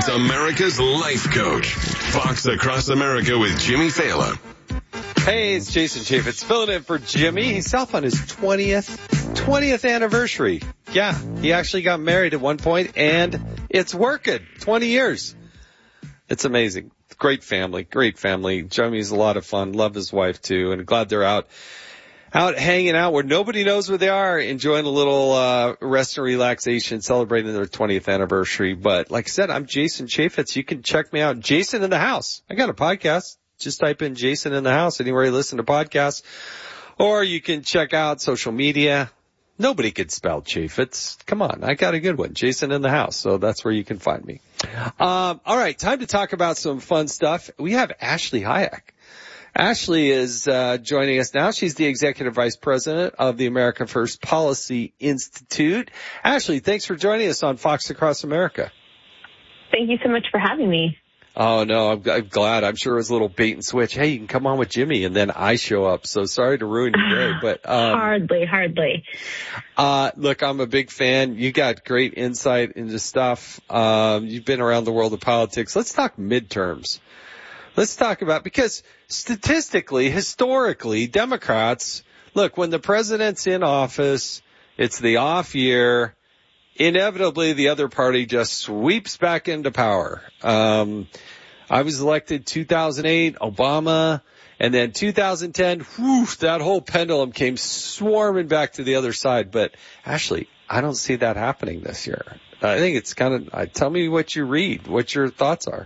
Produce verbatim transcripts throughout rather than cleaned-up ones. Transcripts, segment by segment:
It's America's Life Coach. Fox Across America with Jimmy Fallon. Hey, it's Jason Chaffetz filling in for Jimmy. He's off on his twentieth, twentieth anniversary. Yeah, he actually got married at one point, and it's working. twenty years. It's amazing. Great family, great family. Jimmy's a lot of fun. Love his wife, too, and glad they're out. Out hanging out where nobody knows where they are, enjoying a little uh rest and relaxation, celebrating their twentieth anniversary. But like I said, I'm Jason Chaffetz. You can check me out. Jason in the House. I got a podcast. Just type in Jason in the House anywhere you listen to podcasts. Or you can check out social media. Nobody could spell Chaffetz. Come on, I got a good one. Jason in the House. So that's where you can find me. Um, all right, time to talk about some fun stuff. We have Ashley Hayek. Ashley is uh joining us now. She's the Executive Vice President of the America First Policy Institute. Ashley, thanks for joining us on Fox Across America. Thank you so much for having me. Oh, no, I'm, I'm glad. I'm sure it was a little bait and switch. Hey, you can come on with Jimmy, and then I show up. So sorry to ruin your day, but um, hardly, hardly. Uh, look, I'm a big fan. You got great insight into stuff. Um, you've been around the world of politics. Let's talk midterms. Let's talk about, because statistically, historically, Democrats, look, when the president's in office, it's the off year. Inevitably, the other party just sweeps back into power. Um, I was elected two thousand eight, Obama, and then two thousand ten, whew, that whole pendulum came swarming back to the other side. But Ashley, I don't see that happening this year. I think it's kind of, uh, tell me what you read, what your thoughts are.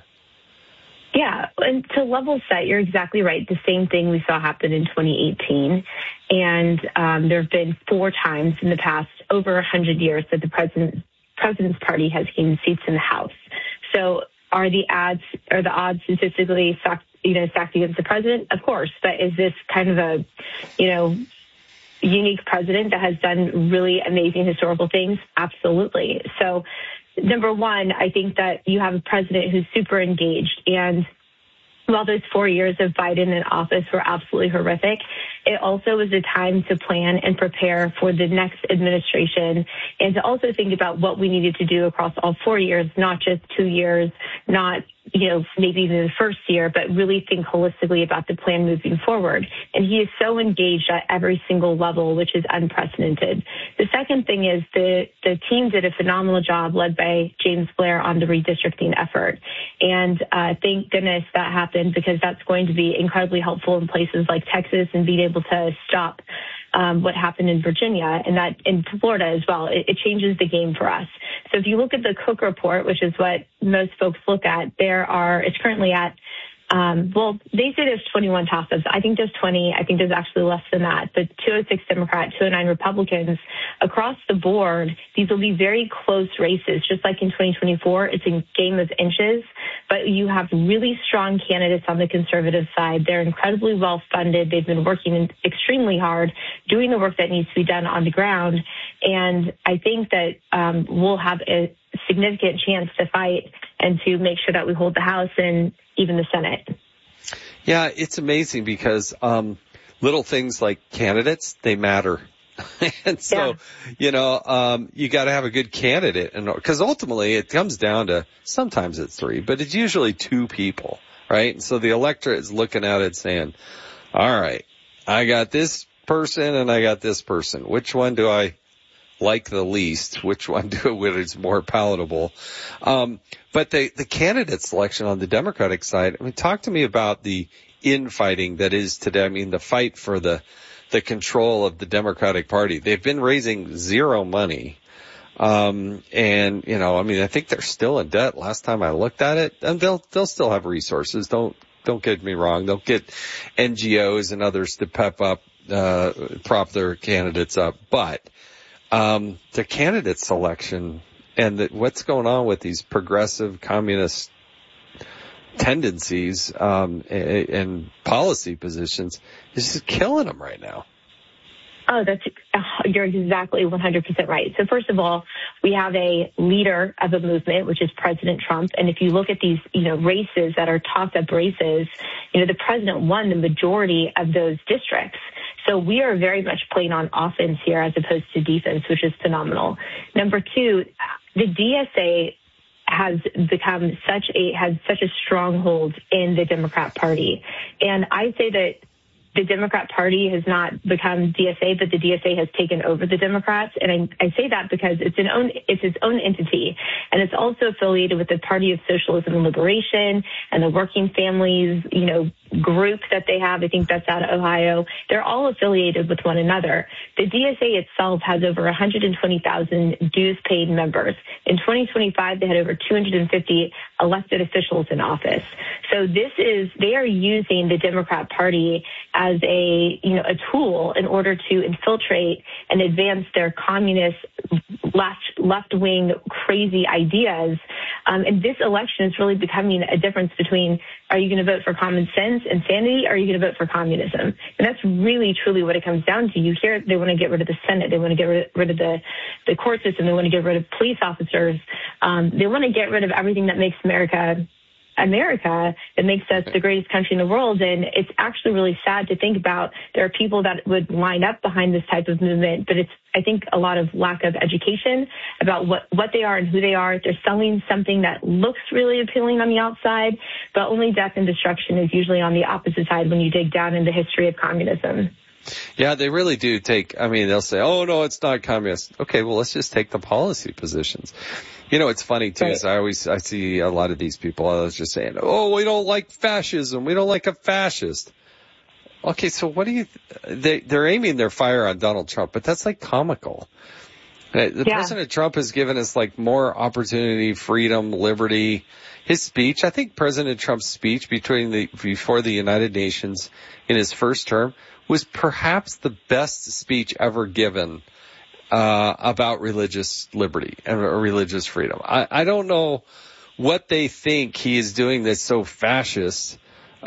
Yeah, and to level set, you're exactly right. The same thing we saw happen in twenty eighteen. And um, there have been four times in the past over one hundred years that the president, president's party has gained seats in the House. So are the odds, are the odds statistically stacked, you know, stacked against the president? Of course. But is this kind of a, you know, unique president that has done really amazing historical things? Absolutely. So number one, I think that you have a president who's super engaged. And while those four years of Biden in office were absolutely horrific, it also was a time to plan and prepare for the next administration, and to also think about what we needed to do across all four years, not just two years, not, you know, maybe even the first year, but really think holistically about the plan moving forward. And he is so engaged at every single level, which is unprecedented. The second thing is the, the team did a phenomenal job led by James Blair on the redistricting effort. And uh, thank goodness that happened, because that's going to be incredibly helpful in places like Texas and being able to stop Um, what happened in Virginia, and that in Florida as well. It, it changes the game for us. So if you look at the Cook Report, which is what most folks look at, there are, it's currently at, um, well, they say there's twenty-one toss-ups. I think there's twenty. I think there's actually less than that. But two oh six Democrat, two oh nine Republicans. Across the board, these will be very close races. Just like in twenty twenty-four, it's a game of inches. But you have really strong candidates on the conservative side. They're incredibly well-funded. They've been working extremely hard, doing the work that needs to be done on the ground. And I think that um, we'll have a significant chance to fight and to make sure that we hold the House and even the Senate. Yeah, it's amazing because um, little things like candidates, they matter. And so, yeah. you know, um, you got to have a good candidate, and because ultimately it comes down to, sometimes it's three, but it's usually two people, right? And so the electorate is looking at it saying, all right, I got this person and I got this person. Which one do I like the least? Which one do it is more palatable? Um, but the, the candidate selection on the Democratic side, I mean, talk to me about the infighting that is today. I mean, the fight for the, the control of the Democratic Party. They've been raising zero money. Um, and, you know, I mean, I think they're still in debt last time I looked at it, and they'll, they'll still have resources. Don't, don't get me wrong. They'll get N G Os and others to pep up, uh, prop their candidates up. But, um, the candidate selection and the, what's going on with these progressive communist tendencies, um, and, and policy positions is just killing them right now. Oh, that's, you're exactly one hundred percent right. So first of all, we have a leader of a movement, which is President Trump. And if you look at these, you know, races that are toss-up races, you know, the president won the majority of those districts. So we are very much playing on offense here as opposed to defense, which is phenomenal. Number two, the D S A has become such a, has such a stronghold in the Democrat Party. And I say that the Democrat Party has not become D S A, but the D S A has taken over the Democrats. And I, I say that because it's an own, it's its own entity. And it's also affiliated with the Party of Socialism and Liberation and the Working Families, you know, group that they have. I think that's out of Ohio. They're all affiliated with one another. The D S A itself has over one hundred twenty thousand dues paid members. In twenty twenty-five, they had over two hundred fifty elected officials in office. So this is, they are using the Democrat Party as a, you know, a tool in order to infiltrate and advance their communist left, left-wing crazy ideas. Um, and this election is really becoming a difference between, are you going to vote for common sense and sanity, or are you going to vote for communism? And that's really, truly what it comes down to. You hear they want to get rid of the Senate. They want to get rid, rid of the, the court system. They want to get rid of police officers. Um, they want to get rid of everything that makes America America, that makes us the greatest country in the world. And it's actually really sad to think about. There are people that would line up behind this type of movement, but it's, I think, a lot of lack of education about what, what they are and who they are. They're selling something that looks really appealing on the outside, but only death and destruction is usually on the opposite side when you dig down in the history of communism. Yeah, they really do take, I mean, they'll say, oh, no, it's not communist. Okay, well, let's just take the policy positions. You know, it's funny, too, is I always, I see a lot of these people, I was just saying, oh, we don't like fascism. We don't like a fascist. Okay, so what do you, they, they're aiming their fire on Donald Trump, but that's like comical. The yeah. President Trump has given us like more opportunity, freedom, liberty. His speech, I think President Trump's speech between the, before the United Nations in his first term was perhaps the best speech ever given uh about religious liberty and religious freedom. I, I don't know what they think he is doing that's so fascist,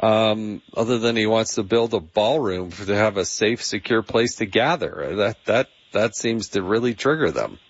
um, other than he wants to build a ballroom for, to have a safe, secure place to gather. That that that seems to really trigger them.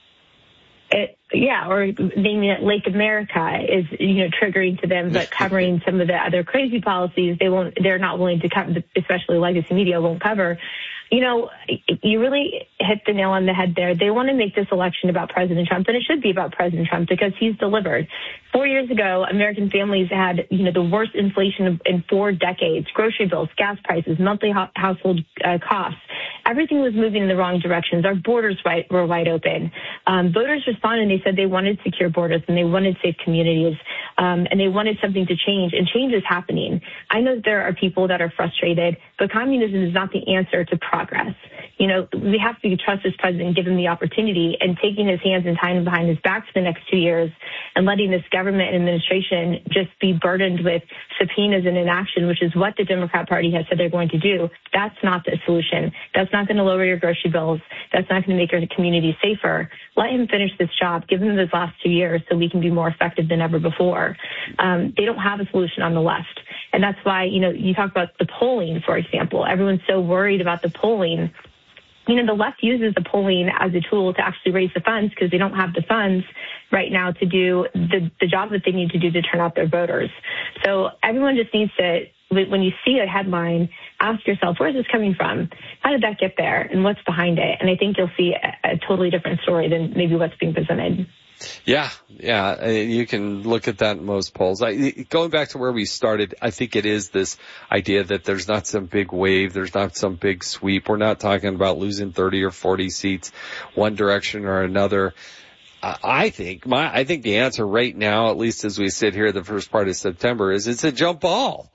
It, yeah, or naming it Lake America is, you know, triggering to them, but covering some of the other crazy policies they won't, they're not willing to cover, especially legacy media won't cover. You know, you really hit the nail on the head there. They want to make this election about President Trump, and it should be about President Trump because he's delivered. Four years ago, American families had, you know, the worst inflation in four decades. Grocery bills, gas prices, monthly ho- household uh, costs. Everything was moving in the wrong directions. Our borders wide, were wide open. Um, voters responded and they said they wanted secure borders and they wanted safe communities, um, and they wanted something to change, and change is happening. I know there are people that are frustrated, but communism is not the answer to progress. You know, we have to trust this president, give him the opportunity, and taking his hands and tying him behind his back for the next two years and letting this government and administration just be burdened with subpoenas and inaction, which is what the Democrat Party has said they're going to do. That's not the solution. That's not going to lower your grocery bills. That's not going to make your community safer. Let him finish this job. Give him those last two years so we can be more effective than ever before. Um, they don't have a solution on the left. And that's why, you know, you talk about the polling, for example. Everyone's so worried about the polling. You know, the left uses the polling as a tool to actually raise the funds because they don't have the funds right now to do the, the job that they need to do to turn out their voters. So everyone just needs to, when you see a headline, ask yourself, where is this coming from? How did that get there? And what's behind it? And I think you'll see a, a totally different story than maybe what's being presented. Yeah, yeah, you can look at that in most polls. I, going back to where we started, I think it is this idea that there's not some big wave, there's not some big sweep. We're not talking about losing thirty or forty seats one direction or another. Uh, I think my, I think the answer right now, at least as we sit here the first part of September, is it's a jump ball.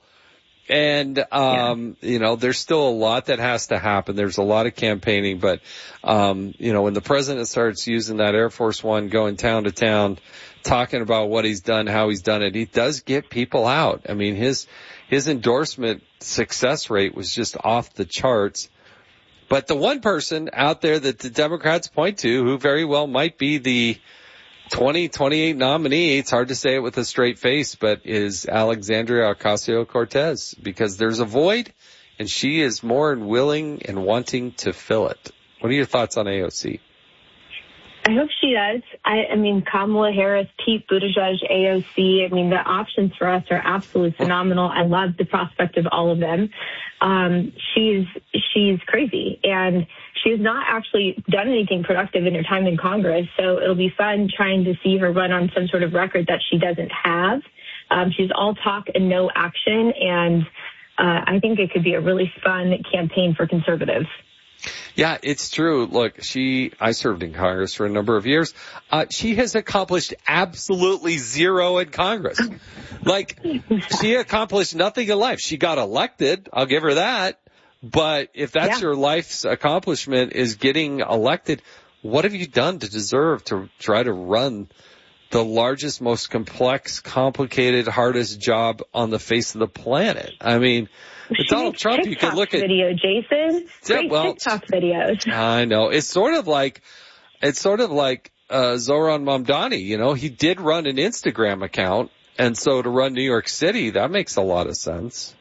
And, um, yeah. you know, there's still a lot that has to happen. There's a lot of campaigning, but, um, you know, when the president starts using that Air Force One, going town to town, talking about what he's done, how he's done it, he does get people out. I mean, his, his endorsement success rate was just off the charts. But the one person out there that the Democrats point to, who very well might be the twenty twenty-eight nominee, it's hard to say it with a straight face, but is Alexandria Ocasio-Cortez, because there's a void and she is more willing and wanting to fill it. What are your thoughts on A O C? I hope she does. I, I mean, Kamala Harris, Pete Buttigieg, A O C. I mean, the options for us are absolutely phenomenal. I love the prospect of all of them. Um, she's she's crazy, and she has not actually done anything productive in her time in Congress. So it'll be fun trying to see her run on some sort of record that she doesn't have. Um, she's all talk and no action, and uh, I think it could be a really fun campaign for conservatives. Yeah, it's true. Look, she, I served in Congress for a number of years. Uh, she has accomplished absolutely zero in Congress. Like, she accomplished nothing in life. She got elected. I'll give her that. But if that's yeah. your life's accomplishment is getting elected, what have you done to deserve to try to run the largest, most complex, complicated, hardest job on the face of the planet? I mean, With Donald Trump, TikTok you could look at video, Jason. Great well, TikTok videos. I know. It's sort of like, it's sort of like, uh, Zohran Mamdani, you know, he did run an Instagram account. And so to run New York City, that makes a lot of sense.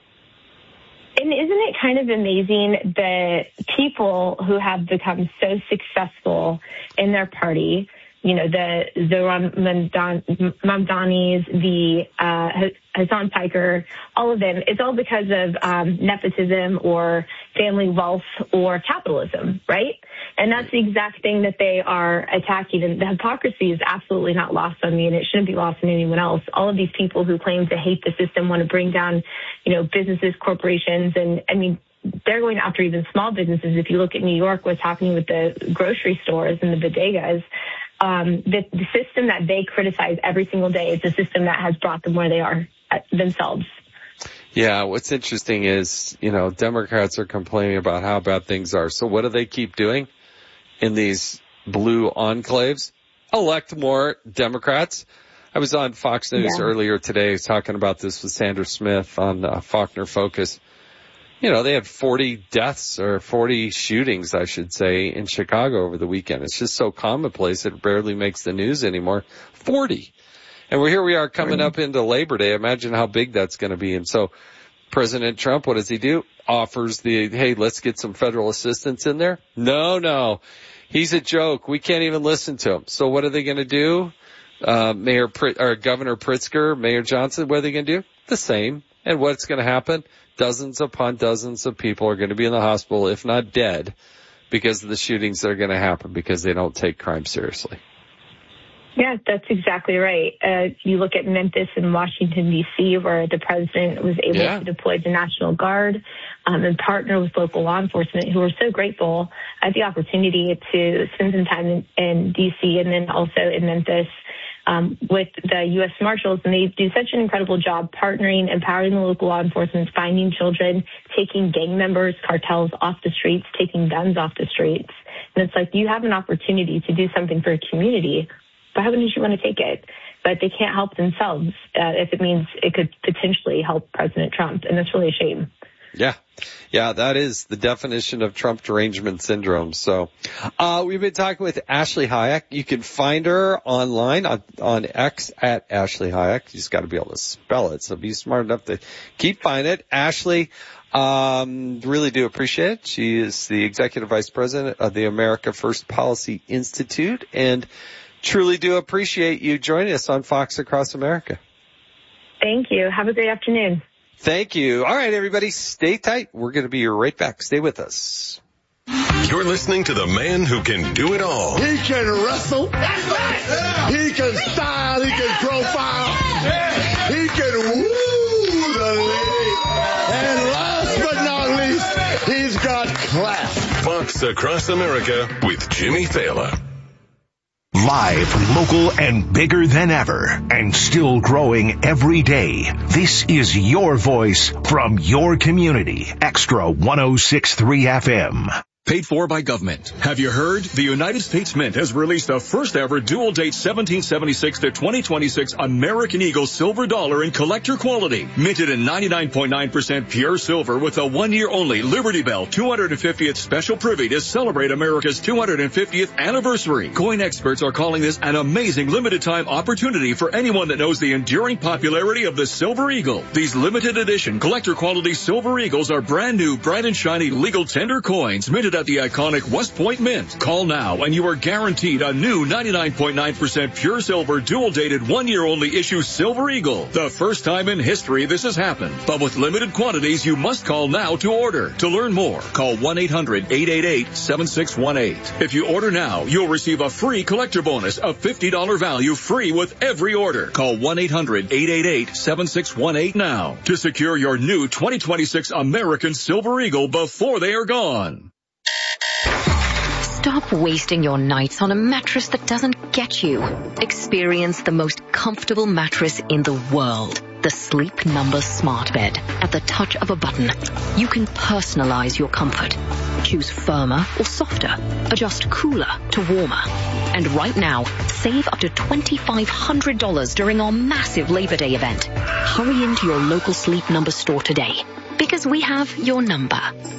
And isn't it kind of amazing that people who have become so successful in their party, you know, the Zohran Mamdanis, the uh, Hassan Piker, all of them, it's all because of um, nepotism or family wealth or capitalism, right? And that's the exact thing that they are attacking. And the hypocrisy is absolutely not lost on me, and it shouldn't be lost on anyone else. All of these people who claim to hate the system want to bring down, you know, businesses, corporations, and, I mean, they're going after even small businesses. If you look at New York, what's happening with the grocery stores and the bodegas, Um, the, the system that they criticize every single day is the system that has brought them where they are themselves. Yeah, what's interesting is, you know, Democrats are complaining about how bad things are. So what do they keep doing in these blue enclaves? Elect more Democrats. I was on Fox News yeah. earlier today talking about this with Sandra Smith on uh, Faulkner Focus. You know, they had forty deaths or forty shootings, I should say, in Chicago over the weekend. It's just so commonplace it barely makes the news anymore. forty. And we're here we are coming up into Labor Day. Imagine how big that's going to be. And so President Trump, what does he do? Offers the, hey, let's get some federal assistance in there. No, no. He's a joke. We can't even listen to him. So what are they going to do? Uh, Mayor Prit- or Governor Pritzker, Mayor Johnson, what are they going to do? The same. And what's going to happen? Dozens upon dozens of people are going to be in the hospital, if not dead, because of the shootings that are going to happen because they don't take crime seriously. Yeah, that's exactly right. Uh, you look at Memphis and Washington, D C, where the president was able yeah. to deploy the National Guard um, and partner with local law enforcement, who are so grateful at the opportunity to spend some time in, in D C and then also in Memphis. Um, with the U S Marshals, and they do such an incredible job partnering, empowering the local law enforcement, finding children, taking gang members, cartels off the streets, taking guns off the streets. And it's like, you have an opportunity to do something for a community, but why wouldn't you want to take it? But they can't help themselves uh, if it means it could potentially help President Trump, and that's really a shame. Yeah. Yeah, that is the definition of Trump derangement syndrome. So, uh, we've been talking with Ashley Hayek. You can find her online on, on X at Ashley Hayek. You just got to be able to spell it. So be smart enough to keep finding it. Ashley, um, really do appreciate it. She is the executive vice president of the America First Policy Institute, and truly do appreciate you joining us on Fox Across America. Thank you. Have a great afternoon. Thank you. All right, everybody, stay tight. We're going to be right back. Stay with us. You're listening to the man who can do it all. He can wrestle. That's right. He can style. He can profile. He can woo the lady. And last but not least, he's got class. Fox Across America with Jimmy Fallon. Live, local, and bigger than ever, and still growing every day. This is your voice from your community. Extra one oh six point three F M. Paid for by government. Have you heard? The United States Mint has released the first ever dual date seventeen seventy-six to twenty twenty-six American Eagle silver dollar in collector quality. Minted in ninety-nine point nine percent pure silver with a one year only Liberty Bell two hundred fiftieth special privy to celebrate America's two hundred fiftieth anniversary. Coin experts are calling this an amazing limited time opportunity for anyone that knows the enduring popularity of the Silver Eagle. These limited edition collector quality Silver Eagles are brand new, bright and shiny legal tender coins minted located at the iconic West Point Mint. Call now and you are guaranteed a new ninety-nine point nine percent pure silver dual-dated one-year-only issue Silver Eagle. The first time in history this has happened. But with limited quantities, you must call now to order. To learn more, call one eight hundred eight eight eight seven six one eight. If you order now, you'll receive a free collector bonus of fifty dollars value free with every order. Call one eight hundred eight eight eight seven six one eight now to secure your new twenty twenty-six American Silver Eagle before they are gone. Stop wasting your nights on a mattress that doesn't get you. Experience the most comfortable mattress in the world. The Sleep Number Smart Bed. At the touch of a button, you can personalize your comfort. Choose firmer or softer. Adjust cooler to warmer. And right now, save up to two thousand five hundred dollars during our massive Labor Day event. Hurry into your local Sleep Number store today, because we have your number.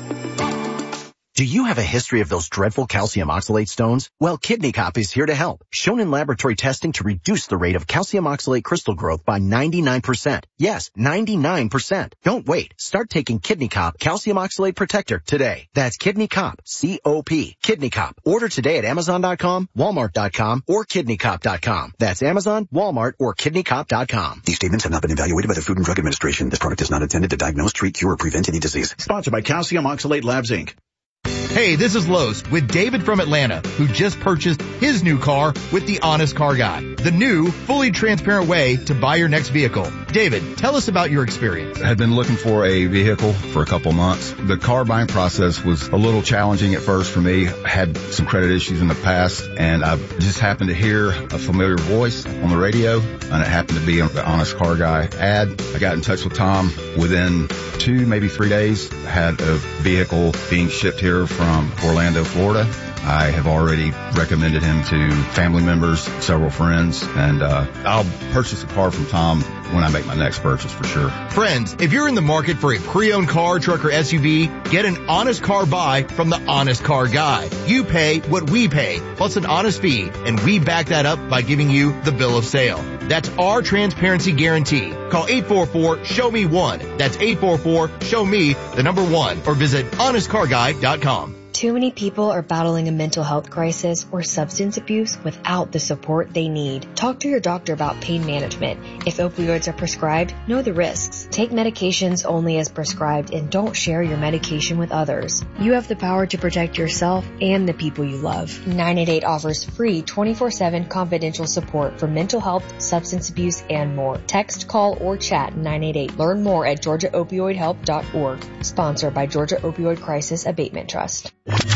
Do you have a history of those dreadful calcium oxalate stones? Well, Kidney Cop is here to help. Shown in laboratory testing to reduce the rate of calcium oxalate crystal growth by ninety-nine percent. Yes, ninety-nine percent. Don't wait. Start taking Kidney Cop Calcium Oxalate Protector today. That's Kidney Cop, C O P. Kidney Cop. Order today at Amazon dot com, Walmart dot com, or Kidney Cop dot com. That's Amazon, Walmart, or Kidney Cop dot com. These statements have not been evaluated by the Food and Drug Administration. This product is not intended to diagnose, treat, cure, or prevent any disease. Sponsored by Calcium Oxalate Labs, Incorporated. Hey, this is Los with David from Atlanta, who just purchased his new car with the Honest Car Guy, the new, fully transparent way to buy your next vehicle. David, tell us about your experience. I had been looking for a vehicle for a couple months. The car buying process was a little challenging at first for me. I had some credit issues in the past, and I just happened to hear a familiar voice on the radio, and it happened to be the Honest Car Guy ad. I got in touch with Tom. Within two, maybe three days, I had a vehicle being shipped here from from Orlando, Florida. I have already recommended him to family members, several friends, and uh, I'll purchase a car from Tom when I make my next purchase for sure. Friends, if you're in the market for a pre-owned car, truck, or S U V, get an honest car buy from the Honest Car Guy. You pay what we pay, plus an honest fee, and we back that up by giving you the bill of sale. That's our transparency guarantee. Call eight four four, show me one. That's eight four four, show me the number one, or visit honest car guy dot com. Too many people are battling a mental health crisis or substance abuse without the support they need. Talk to your doctor about pain management. If opioids are prescribed, know the risks. Take medications only as prescribed and don't share your medication with others. You have the power to protect yourself and the people you love. nine eight eight offers free twenty-four seven confidential support for mental health, substance abuse, and more. Text, call, or chat nine eight eight. Learn more at georgia opioid help dot org. Sponsored by Georgia Opioid Crisis Abatement Trust.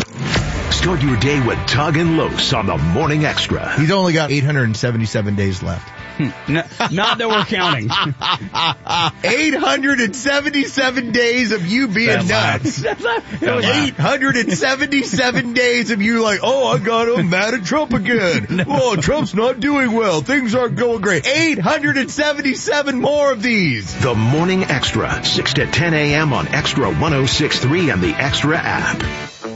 Start your day with Tug and Los on the Morning Extra. He's only got eight hundred seventy-seven days left. No, not that we're counting. eight hundred seventy-seven days of you being nuts. eight hundred seventy-seven days of you like, oh, I got him mad at Trump again. No. Oh, Trump's not doing well. Things aren't going great. eight hundred seventy-seven more of these. The Morning Extra, six to ten a.m. on Extra one oh six point three and the Extra app.